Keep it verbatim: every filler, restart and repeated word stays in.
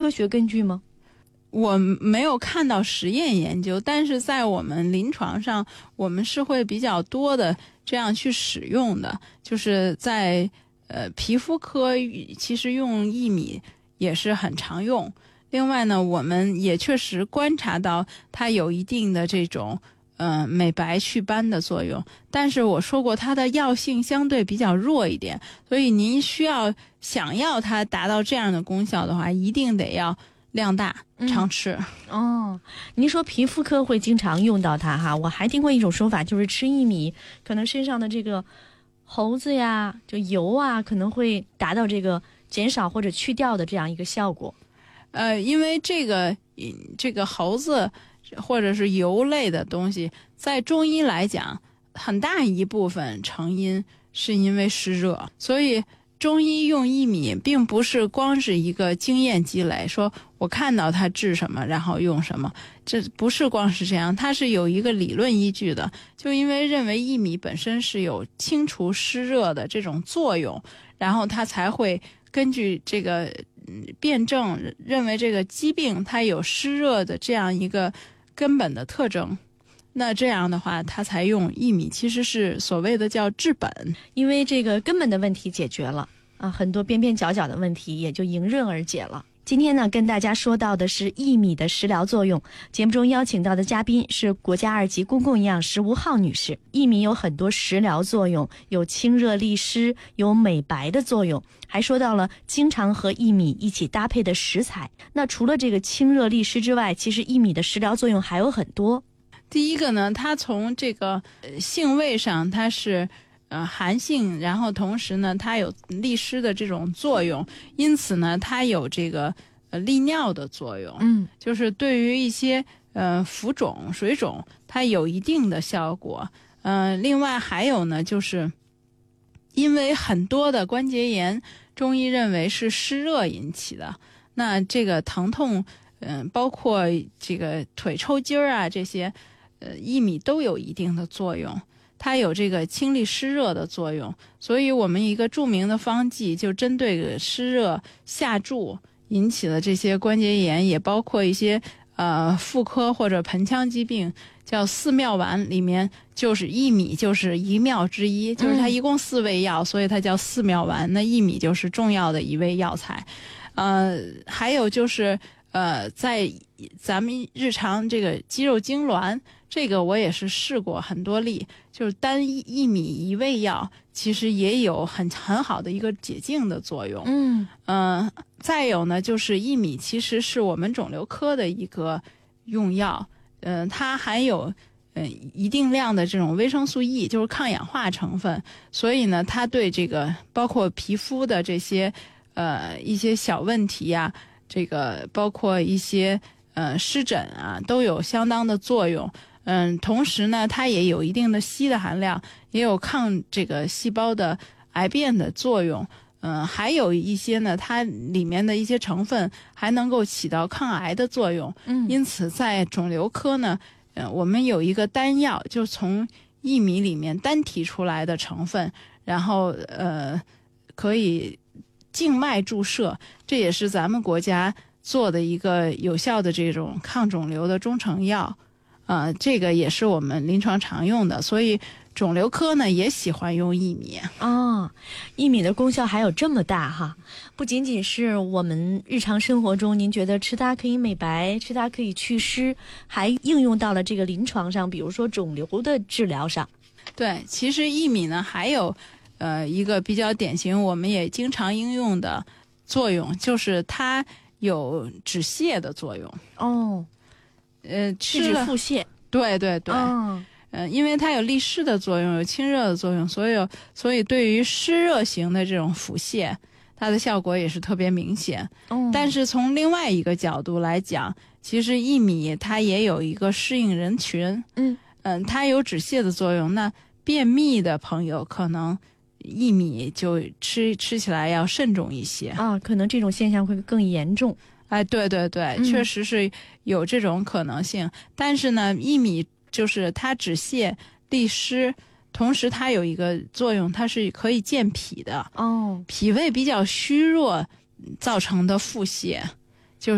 科学根据吗？ 我没有看到实验研究，但是在我们临床上，我们是会比较多的这样去使用的，就是在呃皮肤科，其实用薏米也是很常用。另外呢，我们也确实观察到它有一定的这种呃美白祛斑的作用，但是我说过它的药性相对比较弱一点，所以您需要想要它达到这样的功效的话，一定得要量大常吃。 嗯、哦，您说皮肤科会经常用到它哈，我还听过一种说法，就是吃薏米可能身上的这个猴子呀就油啊可能会达到这个减少或者去掉的这样一个效果。 呃，因为这个这个猴子或者是油类的东西，在中医来讲，很大一部分成因是因为湿热，所以中医用薏米并不是光是一个经验积累，说我看到它治什么然后用什么，这不是光是这样，它是有一个理论依据的。就因为认为薏米本身是有清除湿热的这种作用，然后它才会根据这个辩证认为这个疾病它有湿热的这样一个根本的特征，那这样的话他才用薏米，其实是所谓的叫治本， 因为这个根本的问题解决了啊，很多边边角角的问题也就迎刃而解了。今天呢，跟大家说到的是薏米的食疗作用。节目中邀请到的嘉宾是国家二级公共营养师吴浩女士。薏米有很多食疗作用，有清热利湿，有美白的作用，还说到了经常和薏米一起搭配的食材。那除了这个清热利湿之外，其实薏米的食疗作用还有很多。 第一个呢，它从这个呃性味上，它是呃寒性，然后同时呢，它有利湿的这种作用，因此呢，它有这个呃利尿的作用。 嗯， 就是对于一些呃浮肿、水肿，它有一定的效果。呃，另外还有呢，就是因为很多的关节炎，中医认为是湿热引起的，那这个疼痛，嗯、呃，包括这个腿抽筋儿啊这些。呃，薏米都有一定的作用，它有这个清利湿热的作用，所以我们一个著名的方剂就针对湿热下注引起的这些关节炎，也包括一些呃妇科或者盆腔疾病，叫四妙丸，里面就是薏米就是一妙之一，就是它一共四味药，所以它叫四妙丸。那薏米就是重要的一味药材，呃，还有就是呃在咱们日常这个肌肉痉挛。这个我也是试过很多例，就是单薏米一味药，其实也有很很好的一个解痉的作用。 嗯嗯、呃，再有呢，就是薏米其实是我们肿瘤科的一个用药，嗯、呃，它含有呃一定量的这种维生素 E， 就是抗氧化成分，所以呢，它对这个包括皮肤的这些呃一些小问题呀、啊，这个包括一些呃湿疹啊，都有相当的作用。嗯，同时呢，它也有一定的硒的含量，也有抗这个细胞的癌变的作用。嗯，还有一些呢，它里面的一些成分还能够起到抗癌的作用。 嗯， 因此在肿瘤科呢，呃，我们有一个单药，就从薏米里面单提出来的成分，然后呃，可以静脉注射，这也是咱们国家做的一个有效的这种抗肿瘤的中成药。呃，这个也是我们临床常用的，所以肿瘤科呢也喜欢用薏米。 哦，薏米的功效还有这么大哈！不仅仅是我们日常生活中，您觉得吃它可以美白，吃它可以祛湿，还应用到了这个临床上，比如说肿瘤的治疗上。 对，其实薏米呢还有呃一个比较典型，我们也经常应用的作用，就是它有止泻的作用。 哦。 呃， 治腹泻， 对对对，嗯、呃，因为它有利湿的作用，有清热的作用，所以所以对于湿热型的这种腹泻，它的效果也是特别明显。 哦， 但是从另外一个角度来讲，其实薏米它也有一个适应人群， 嗯嗯、呃，它有止泻的作用。那便秘的朋友可能薏米就吃吃起来要慎重一些啊，可能这种现象会更严重。 哎，对对对， 嗯、 确实是有这种可能性。但是呢，薏米就是它止泻利湿，同时它有一个作用，它是可以健脾的。 哦， 脾胃比较虚弱造成的腹泻，